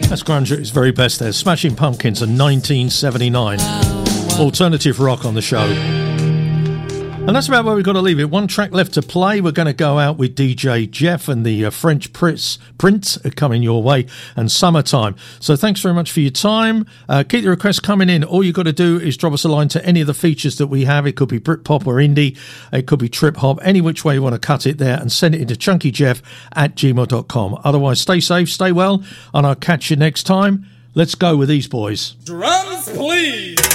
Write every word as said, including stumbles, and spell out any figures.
That's grunge at its very best there. Smashing Pumpkins in nineteen seventy-nine. Alternative rock on the show. And that's about where we've got to leave it. One track left to play. We're going to go out with D J Jeff and the uh, French Prince, Prince are coming your way, and Summertime. So thanks very much for your time. Uh, keep the requests coming in. All you've got to do is drop us a line to any of the features that we have. It could be Britpop or indie. It could be trip hop. Any which way you want to cut it there, and send it into chunkyjeff at gmail dot com. Otherwise, stay safe, stay well, and I'll catch you next time. Let's go with these boys. Drums, please.